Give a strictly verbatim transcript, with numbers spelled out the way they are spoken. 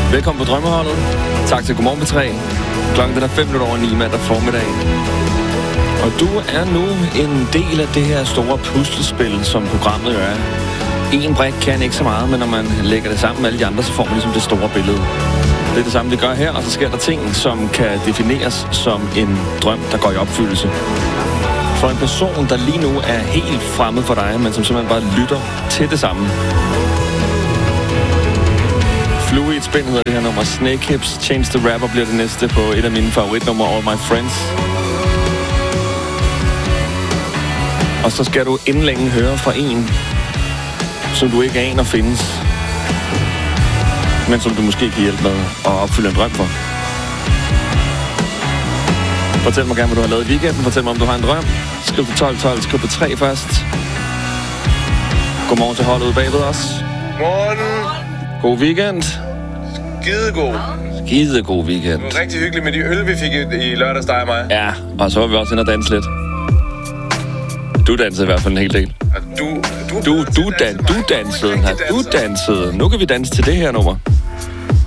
Velkommen på Drømmeholdet. Tak til Godmorgen P tre. Klokken den er fem minutter over ni mandag formiddag. Og du er nu en del af det her store puslespil, som programmet jo er. En brik kan ikke så meget, men når man lægger det sammen med alle de andre, så får man ligesom det store billede. Det er det samme, vi gør her, og så sker der ting, som kan defineres som en drøm, der går i opfyldelse. For en person, der lige nu er helt fremmed for dig, men som simpelthen bare lytter til det samme. Flue i et spænd hedder det her nummer. Snake Hips, Change the Rapper bliver det næste på et af mine favoritnummer, All My Friends. Og så skal du inden længe høre fra en, som du ikke aner findes, men som du måske kan hjælpe med at opfylde en drøm for. Fortæl mig gerne, hvad du har lavet i weekenden. Fortæl mig, om du har en drøm. Skriv på tolv tolv, skriv på tre først. Godmorgen til holdet ude bagved os. Morgen. God weekend. Skidegod. Skidegod weekend. Det var rigtig hyggeligt med de øl, vi fik i, i lørdags, dig og mig. Ja, og så var vi også inde og danse lidt. Du dansede i hvert fald en hel del. Du, du, du, du, dan, du dansede. Du dansede. Nu kan vi danse til det her nummer.